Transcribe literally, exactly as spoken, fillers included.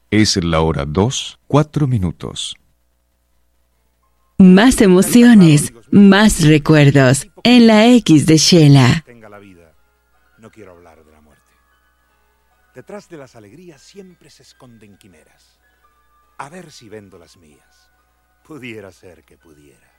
Es la hora dos, cuatro minutos. Más emociones, más recuerdos en la X de Shela. Tenga la vida, no quiero hablar de la muerte. Detrás de las alegrías siempre se esconden quimeras. A ver si vendo las mías. Pudiera ser que pudiera.